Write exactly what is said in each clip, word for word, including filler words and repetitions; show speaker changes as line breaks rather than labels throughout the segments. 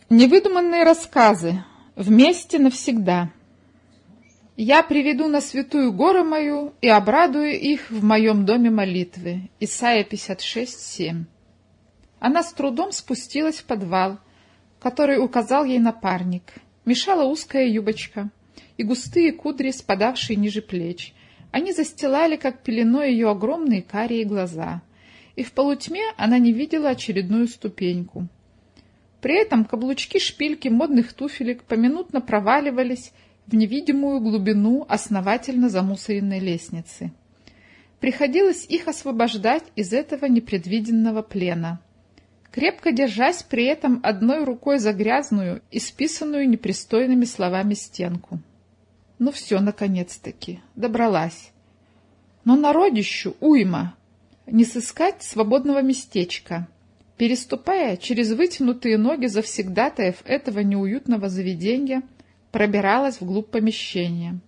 Невыдуманные рассказы. Вместе навсегда. Я приведу на святую гору мою и обрадую их в моем доме молитвы. Исайя пятьдесят шесть, семь. Она с трудом спустилась в подвал, который указал ей напарник. Мешала узкая юбочка и густые кудри, спадавшие ниже плеч. Они застилали, как пеленой, ее огромные карие глаза, и в полутьме она не видела очередную ступеньку. При этом каблучки-шпильки модных туфелек поминутно проваливались в невидимую глубину основательно замусоренной лестницы. Приходилось их освобождать из этого непредвиденного плена, крепко держась при этом одной рукой за грязную, исписанную непристойными словами стенку. Ну все, наконец-таки, добралась. Но народищу уйма, не сыскать свободного местечка. Переступая через вытянутые ноги завсегдатаев этого неуютного заведения, пробиралась вглубь помещения.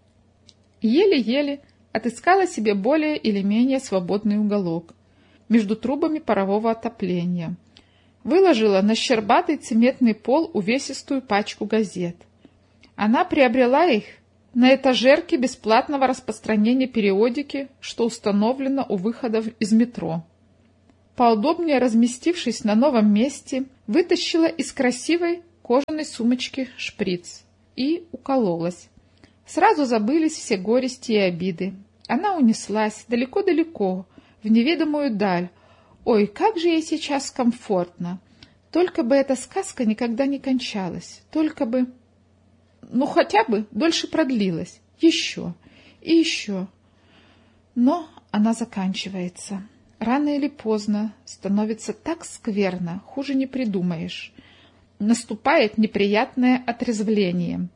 Еле-еле отыскала себе более или менее свободный уголок между трубами парового отопления. Выложила на щербатый цементный пол увесистую пачку газет. Она приобрела их на этажерке бесплатного распространения периодики, что установлено у выходов из метро. Поудобнее разместившись на новом месте, вытащила из красивой кожаной сумочки шприц и укололась. Сразу забылись все горести и обиды. Она унеслась далеко-далеко, в неведомую даль. Ой, как же ей сейчас комфортно! Только бы эта сказка никогда не кончалась, только бы... Ну, хотя бы дольше продлилась. Еще и еще. Но она заканчивается. Рано или поздно становится так скверно, хуже не придумаешь. Наступает неприятное отрезвление.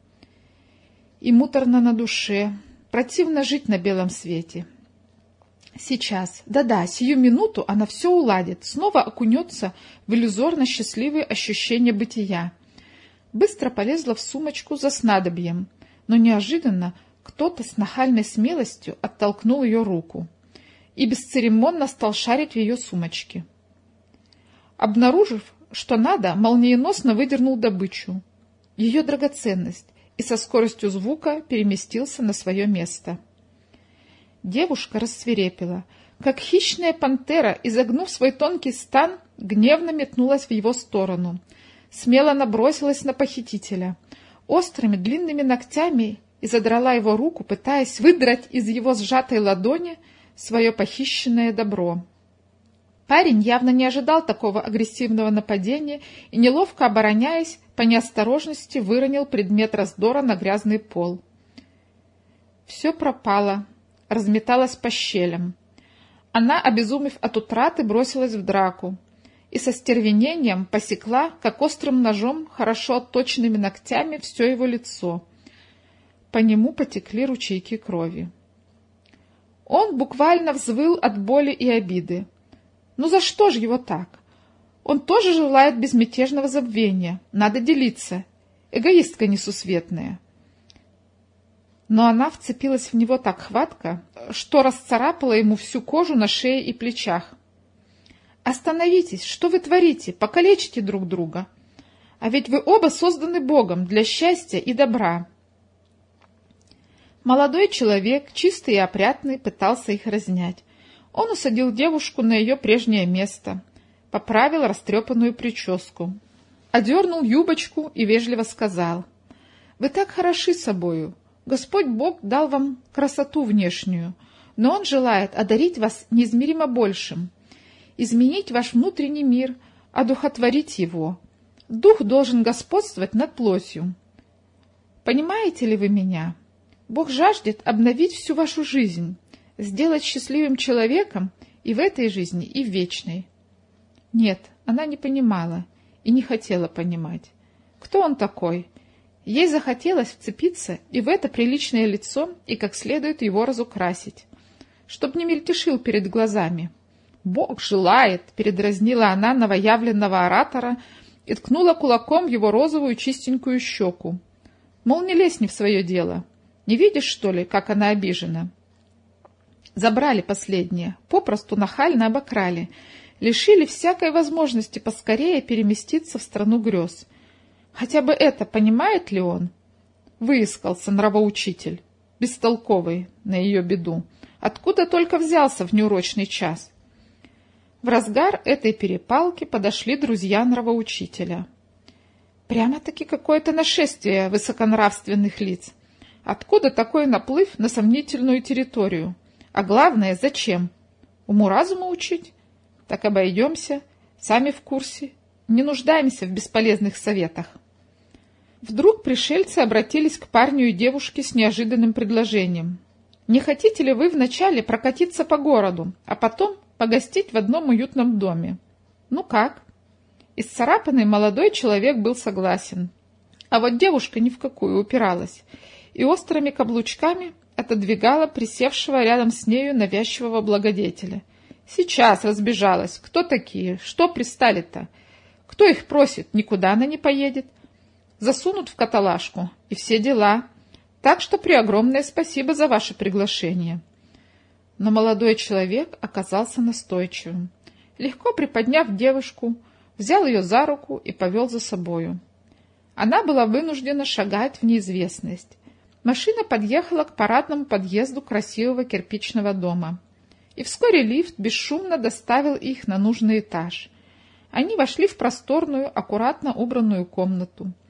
И муторно на душе, противно жить на белом свете. Сейчас, да-да, сию минуту она все уладит, снова окунется в иллюзорно счастливые ощущения бытия. Быстро полезла в сумочку за снадобьем, но неожиданно кто-то с нахальной смелостью оттолкнул ее руку и бесцеремонно стал шарить в ее сумочке. Обнаружив, что надо, молниеносно выдернул добычу, ее драгоценность, и со скоростью звука переместился на свое место. Девушка рассвирепела, как хищная пантера, изогнув свой тонкий стан, гневно метнулась в его сторону, смело набросилась на похитителя, острыми длинными ногтями и задрала его руку, пытаясь выдрать из его сжатой ладони свое похищенное добро. Парень явно не ожидал такого агрессивного нападения и, неловко обороняясь, по неосторожности выронил предмет раздора на грязный пол. Все пропало, разметалось по щелям. Она, обезумев от утраты, бросилась в драку и со стервенением посекла, как острым ножом, хорошо отточенными ногтями, все его лицо. По нему потекли ручейки крови. Он буквально взвыл от боли и обиды. Ну за что же его так? Он тоже желает безмятежного забвения. Надо делиться. Эгоистка несусветная. Но она вцепилась в него так хватко, что расцарапала ему всю кожу на шее и плечах. «Остановитесь! Что вы творите? Покалечите друг друга! А ведь вы оба созданы Богом для счастья и добра!» Молодой человек, чистый и опрятный, пытался их разнять. Он усадил девушку на ее прежнее место, поправил растрепанную прическу, одернул юбочку и вежливо сказал: «Вы так хороши собою. Господь Бог дал вам красоту внешнюю, но Он желает одарить вас неизмеримо большим, изменить ваш внутренний мир, одухотворить его. Дух должен господствовать над плотью. Понимаете ли вы меня? Бог жаждет обновить всю вашу жизнь, сделать счастливым человеком и в этой жизни, и в вечной». Нет, она не понимала и не хотела понимать. Кто он такой? Ей захотелось вцепиться и в это приличное лицо и как следует его разукрасить, чтоб не мельтешил перед глазами. «Бог желает», — передразнила она новоявленного оратора и ткнула кулаком в его розовую чистенькую щеку. Мол, не лезь не в свое дело. Не видишь, что ли, как она обижена? Забрали последнее, попросту нахально обокрали, лишили всякой возможности поскорее переместиться в страну грез. Хотя бы это понимает ли он? Выискался нравоучитель, бестолковый на ее беду. Откуда только взялся в неурочный час? В разгар этой перепалки подошли друзья нравоучителя. Прямо-таки какое-то нашествие высоконравственных лиц. Откуда такой наплыв на сомнительную территорию? А главное, зачем? Уму-разуму учить? Так обойдемся, сами в курсе, не нуждаемся в бесполезных советах. Вдруг пришельцы обратились к парню и девушке с неожиданным предложением. Не хотите ли вы вначале прокатиться по городу, а потом погостить в одном уютном доме? Ну как? Исцарапанный молодой человек был согласен. А вот девушка ни в какую упиралась и острыми каблучками отодвигала присевшего рядом с нею навязчивого благодетеля. Сейчас разбежалась. Кто такие? Что пристали-то? Кто их просит? Никуда она не поедет. Засунут в каталажку, и все дела. Так что преогромное спасибо за ваше приглашение. Но молодой человек оказался настойчивым. Легко приподняв девушку, взял ее за руку и повел за собою. Она была вынуждена шагать в неизвестность. Машина подъехала к парадному подъезду красивого кирпичного дома. И вскоре лифт бесшумно доставил их на нужный этаж. Они вошли в просторную, аккуратно убранную комнату.